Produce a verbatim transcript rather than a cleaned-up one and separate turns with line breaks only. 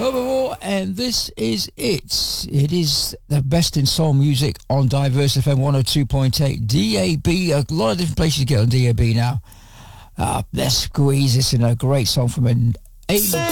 Overall, and this is it. It is the best in soul music on Diverse F M one oh two point eight. D A B, a lot of different places to get on D A B now. Uh, let's squeeze this in a great song from an eighties.